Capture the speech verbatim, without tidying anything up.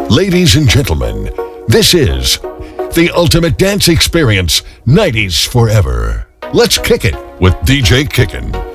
Ladies and gentlemen, this is the ultimate dance experience, nineties forever. Let's kick it with D J Kickin'.